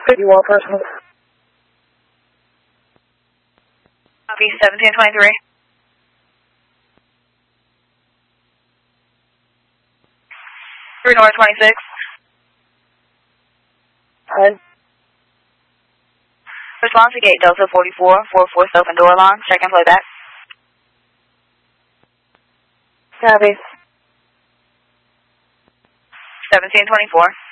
51 personal. Copy, 1723. Three North 26. Hi. Response to gate Delta 44, 44 open door alarm. Check and play back. Copy. 1724.